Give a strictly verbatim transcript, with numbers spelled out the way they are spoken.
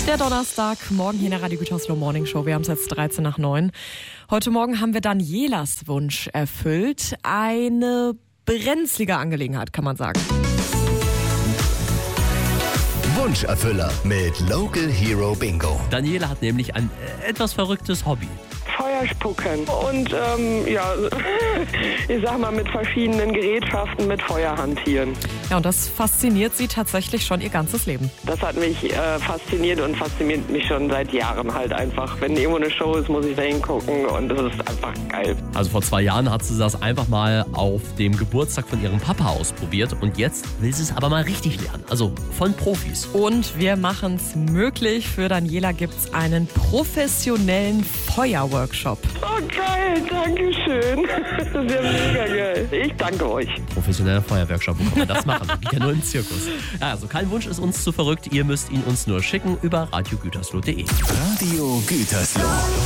Der Donnerstag, morgen hier in der Radio Gütersloh Morning Show. Wir haben es jetzt dreizehn nach neun. Heute Morgen haben wir Danielas Wunsch erfüllt. Eine brenzlige Angelegenheit, kann man sagen. Wunscherfüller mit Local Hero Bingo. Daniela hat nämlich ein äh, etwas verrücktes Hobby. Feuer spucken und ähm, ja, ich sag mal mit verschiedenen Gerätschaften mit Feuer hantieren. Ja, und das fasziniert sie tatsächlich schon ihr ganzes Leben. Das hat mich äh, fasziniert und fasziniert mich schon seit Jahren halt einfach. Wenn irgendwo eine Show ist, muss ich da hingucken und das ist einfach geil. Also vor zwei Jahren hat sie das einfach mal auf dem Geburtstag von ihrem Papa ausprobiert und jetzt will sie es aber mal richtig lernen. Also von Profis. Und wir machen es möglich. Für Daniela gibt es einen professionellen Feuerworkshop. Oh geil, danke schön. Das ist ja mega geil. Ich danke euch. Professioneller Feuerworkshop, wo kann man das machen? Das geht ja nur im Zirkus. Ja, also kein Wunsch ist uns zu verrückt. Ihr müsst ihn uns nur schicken über radio gütersloh punkt de. Radio Gütersloh.